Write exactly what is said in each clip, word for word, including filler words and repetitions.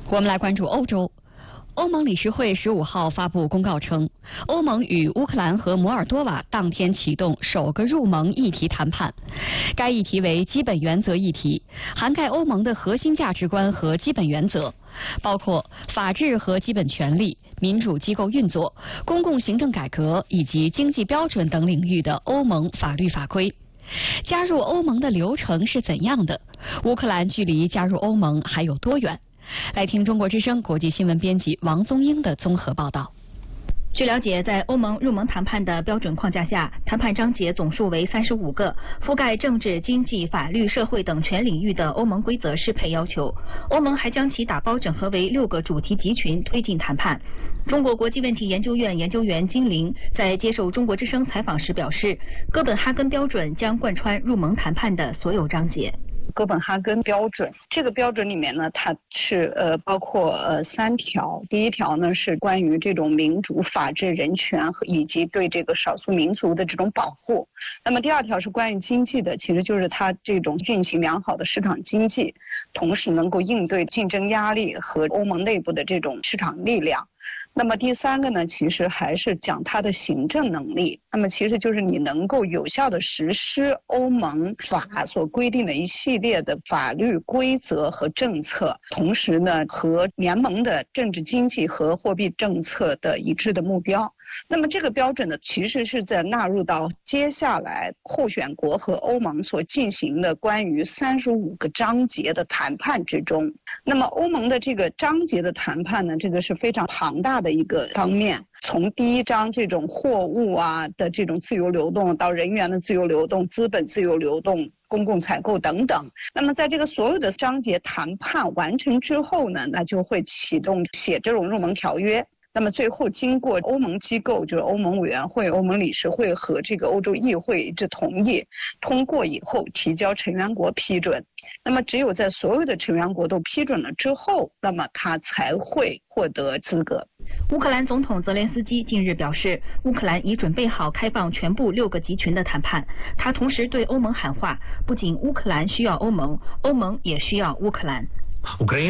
我们来关注欧洲。欧盟理事会十五号发布公告称，欧盟与乌克兰和摩尔多瓦当天启动首个入盟议题谈判。该议题为基本原则议题，涵盖欧盟的核心价值观和基本原则，包括法治和基本权利、民主机构运作、公共行政改革以及经济标准等领域的欧盟法律法规。加入欧盟的流程是怎样的？乌克兰距离加入欧盟还有多远？来听中国之声国际新闻编辑王宗英的综合报道。 据了解，在欧盟入盟谈判的标准框架下，谈判章节总数为三十五个，覆盖政治、经济、法律、社会等全领域的欧盟规则适配要求。欧盟还将其打包整合为六个主题集群推进谈判。中国国际问题研究院研究员金玲在接受中国之声采访时表示，哥本哈根标准将贯穿入盟谈判的所有章节。 哥本哈根标准，这个标准里面呢，它是呃包括呃三条。第一条呢是关于这种民主、法治、人权和以及对这个少数民族的这种保护。那么第二条是关于经济的，其实就是它这种运行良好的市场经济，同时能够应对竞争压力和欧盟内部的这种市场力量。那么第三个呢，其实还是讲它的行政能力。那么其实就是你能够有效的实施欧盟法所规定的一系列的法律规则和政策，同时呢和联盟的政治经济和货币政策的一致的目标。那么这个标准呢，其实是在纳入到接下来候选国和欧盟所进行的关于三十五个章节的谈判之中。那么欧盟的这个章节的谈判呢，这个是非常庞大的一个方面，从第一章这种货物啊的这种自由流动，到人员的自由流动、资本自由流动、公共采购等等。那么在这个所有的章节谈判完成之后呢，那就会启动写这种入盟条约。那么最后经过欧盟机构，就是欧盟委员会、欧盟理事会和这个欧洲议会一致同意通过以后，提交成员国批准。那么只有在所有的成员国都批准了之后，那么它才会获得资格。 乌克兰总统泽连斯基近日表示，乌克兰已准备好开放全部六个集群的谈判。他同时对欧盟喊话，不仅乌克兰需要欧盟，欧盟也需要乌克兰。 乌克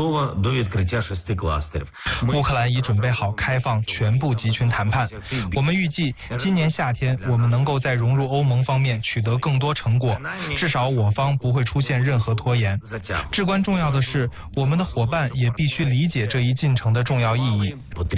兰已准备好开放全部集群谈判。我们预计今年夏天，我们能够在融入欧盟方面取得更多成果，至少我方不会出现任何拖延。至关重要的是，我们的伙伴也必须理解这一进程的重要意义。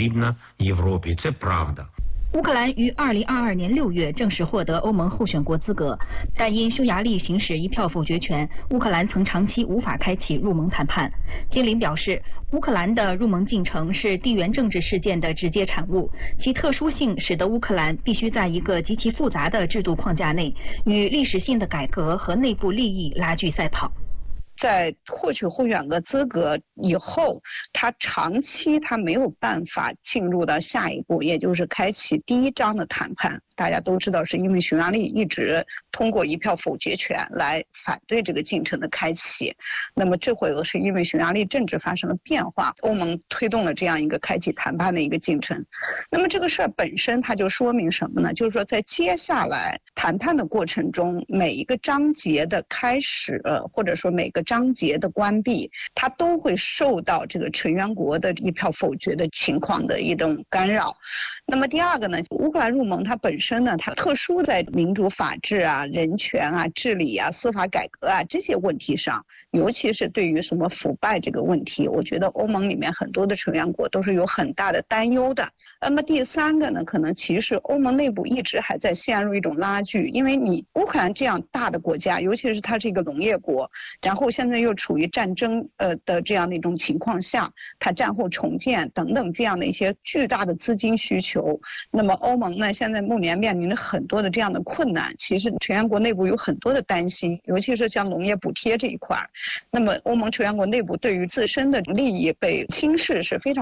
乌克兰于二零二二年六月正式获得欧盟候选国资格，但因匈牙利行使一票否决权，乌克兰曾长期无法开启入盟谈判。金玲表示，乌克兰的入盟进程是地缘政治事件的直接产物，其特殊性使得乌克兰必须在一个极其复杂的制度框架内，与历史性的改革和内部利益拉锯赛跑。 在获取候选国资格以后，他长期他没有办法进入到下一步，也就是开启第一章的谈判。大家都知道，是因为匈牙利一直通过一票否决权来反对这个进程的开启。那么这回是因为匈牙利政治发生了变化，欧盟推动了这样一个开启谈判的一个进程。那么这个事儿本身它就说明什么呢？就是说在接下来谈判的过程中，每一个章节的开始，或者说每个章节的关闭，它都会受到这个成员国的一票否决的情况的一种干扰。那么第二个呢，乌克兰入盟它本身呢，它特殊在民主、法治啊、人权啊、治理啊、司法改革啊这些问题上，尤其是对于什么腐败这个问题，我觉得欧盟里面很多的成员国都是有很大的担忧的。那么第三个呢，可能其实欧盟内部一直还在陷入一种拉锯，因为你乌克兰这样大的国家，尤其是它是一个农业国，然后现在又处于战争呃的这样的一种情况下，它战后重建等等这样的一些巨大的资金需求。那么欧盟呢，现在目前面临着很多的这样的困难，其实成员国内部有很多的担心，尤其是像农业补贴这一块。那么欧盟成员国内部对于自身的利益被轻视是非常